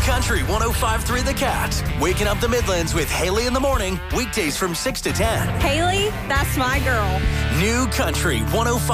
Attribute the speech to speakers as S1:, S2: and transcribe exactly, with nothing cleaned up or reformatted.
S1: Country one oh five point three The Cat. Waking up the Midlands with Haley in the morning. Weekdays from six to ten.
S2: Haley, that's my girl.
S1: New Country one oh five.